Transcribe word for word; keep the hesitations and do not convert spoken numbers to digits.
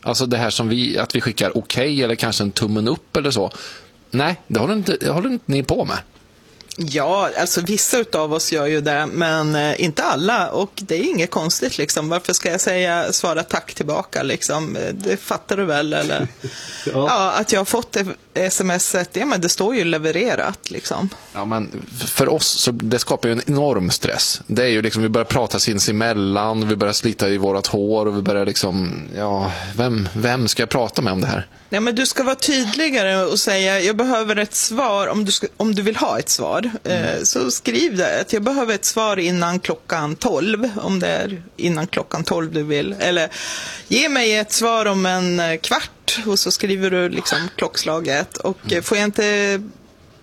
Alltså det här som vi, att vi skickar okej okay, eller kanske en tummen upp eller så. Nej, det håller inte, det håller inte ni på med. Ja, alltså vissa utav oss gör ju det, men eh, inte alla, och det är inget konstigt liksom. Varför ska jag säga svara tack tillbaka liksom? Det fattar du väl, eller? ja. ja, att jag har fått det smset, ja men det står ju levererat liksom. Ja, men för oss så det skapar ju en enorm stress. Det är ju liksom, vi börjar prata sinsemellan, vi börjar slita i vårat hår och vi börjar liksom, ja, vem, vem ska jag prata med om det här? Ja, men du ska vara tydligare och säga, jag behöver ett svar, om du, ska, om du vill ha ett svar, mm. eh, så skriv det, att jag behöver ett svar innan klockan tolv, om det är innan klockan tolv du vill, eller ge mig ett svar om en kvart, och så skriver du liksom klockslaget, och mm. får jag inte